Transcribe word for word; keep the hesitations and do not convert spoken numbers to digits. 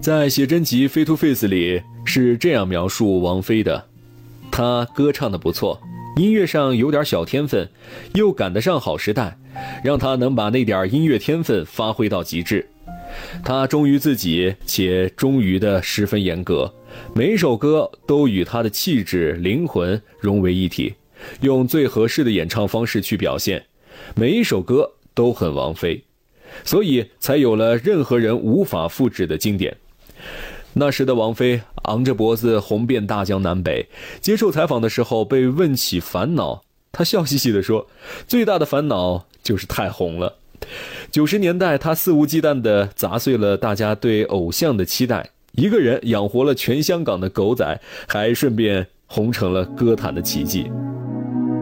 在写真集《Face to Face》里是这样描述王菲的：她歌唱得不错，音乐上有点小天分，又赶得上好时代，让她能把那点音乐天分发挥到极致。她忠于自己，且忠于的十分严格，每一首歌都与她的气质、灵魂融为一体，用最合适的演唱方式去表现，每一首歌都很王菲，所以才有了任何人无法复制的经典。那时的王菲昂着脖子红遍大江南北，接受采访的时候被问起烦恼，她笑嘻嘻地说，最大的烦恼就是太红了。九十年代她肆无忌惮地砸碎了大家对偶像的期待，一个人养活了全香港的狗仔，还顺便红成了歌坛的奇迹。